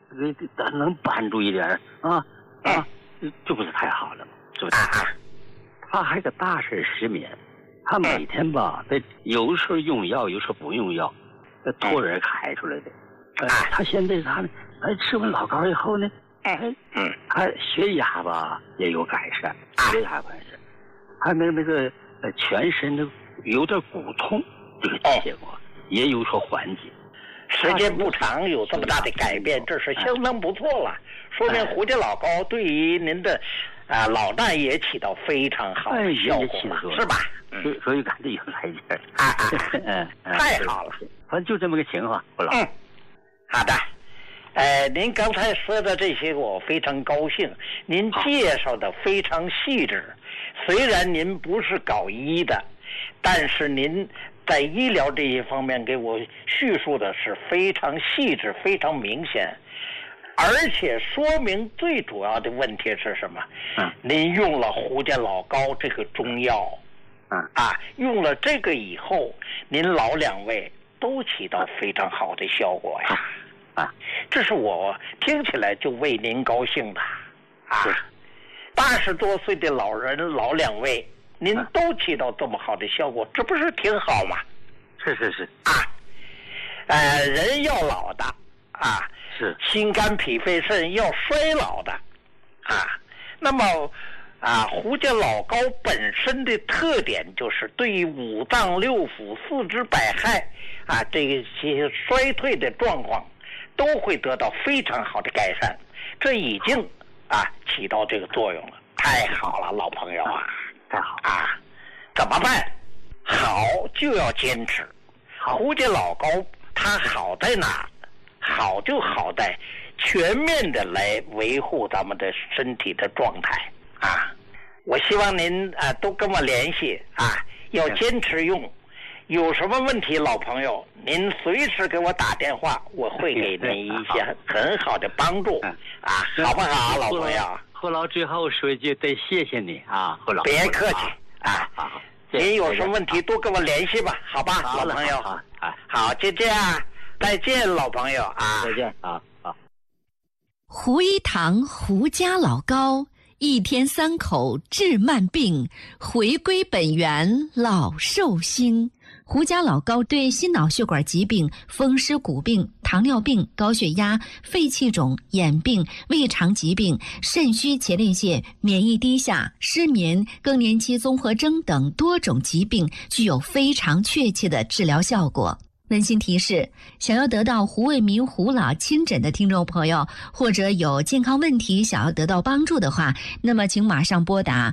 咱能帮助一点啊啊，这不是太好了吗？是不是？他还个大事失眠，他每天吧，有时候用药，有时候不用药，托人开出来的。他现在他吃完老膏以后呢，他血压吧也有改善，血压改善，还那个全身的有点骨痛，这个结果也有所缓解。 时间不长，有这么大的改变，这是相当不错了。说明胡家老膏对于您的老衲也起到非常好的效果，是吧？ 所以赶紧有来劲太好了。 反正就这么个情况，胡老。 好的。您刚才说的这些我非常高兴，您介绍的非常细致。虽然您不是搞医的，但是您在医疗这一方面给我叙述的是非常细致，非常明显，而且说明最主要的问题是什么？您用了胡家老膏这个中药，用了这个以后，您老两位都起到非常好的效果呀。这是我听起来就为您高兴的80多岁的老人，老两位，您都起到这么好的效果，这不是挺好吗？ 是人要老的是心肝脾肺肾要衰老的那么胡家老膏本身的特点就是对于五脏六腑、四肢百骸这些衰退的状况都会得到非常好的改善，这已经起到这个作用了。太好了，老朋友太好怎么办？好就要坚持。胡家老膏它好在哪？好就好在全面的来维护咱们的身体的状态我希望您都跟我联系要坚持用。有什么问题，老朋友，您随时给我打电话，我会给您一些很好的帮助好不好，老朋友？ 胡老最后说一句，得谢谢你胡老。 别客气好，您有什么问题多跟我联系吧，好吧，老朋友。好，就这样，再见，老朋友再见胡一堂胡家老膏，一天3口治慢病，回归本源老寿星。胡家老膏对心脑血管疾病、风湿骨病、糖尿病、高血压、肺气肿、眼病、胃肠疾病、肾虚前列腺、免疫低下、失眠、更年期综合征等多种疾病具有非常确切的治疗效果。温馨提示：想要得到胡卫民胡老亲诊的听众朋友，或者有健康问题想要得到帮助的话，那么请马上拨打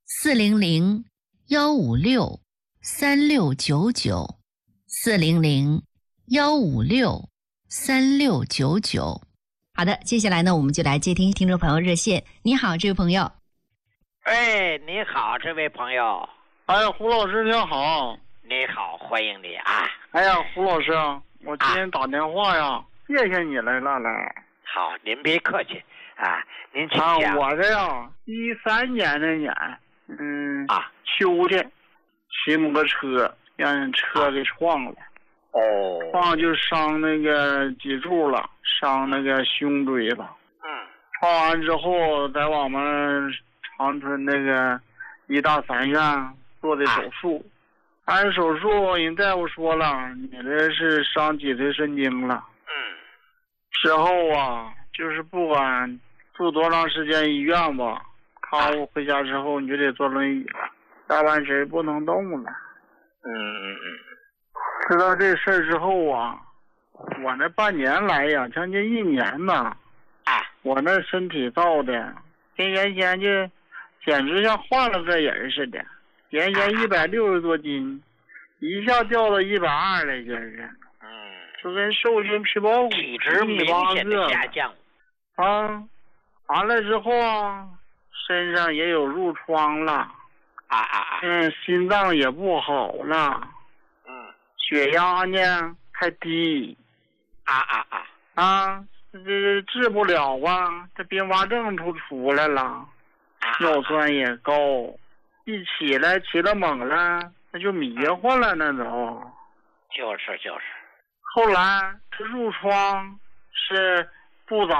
400-156-3699，400-156-3699。好的，接下来呢，我们就来接听听众朋友热线。你好，这位朋友。 你好，这位朋友。 胡老师您好。 你好，欢迎你胡老师我今天打电话谢谢你来了。 好，您别客气您请讲。 我这13年那年秋天骑摩托车让人车给撞了撞就伤那个脊柱了，伤那个胸椎了撞完之后在我们长春那个医大3院做的手术按手术人大夫说了你这是伤脊髓神经了之后就是不管住多长时间医院吧，看我回家之后你就得坐轮椅了，下半身不能动了知道这事儿之后我那半年来将近1年呢我那身体造的跟原先就简直像换了个人似的，原先160多斤一下掉到120来斤就跟瘦身皮包骨体质明显的下降完了之后身上也有褥疮了心脏也不好了血压呢还低这治不了这并发症出来了尿酸也高一起来猛了那就迷糊了那都就是后来这褥疮是不咋